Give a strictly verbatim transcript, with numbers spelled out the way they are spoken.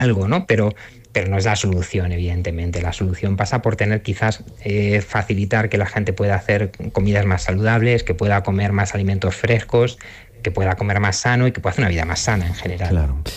algo, ¿no? Pero, pero no es la solución, evidentemente. La solución pasa por tener quizás eh, facilitar que la gente pueda hacer comidas más saludables, que pueda comer más alimentos frescos, que pueda comer más sano y que pueda hacer una vida más sana en general. Claro.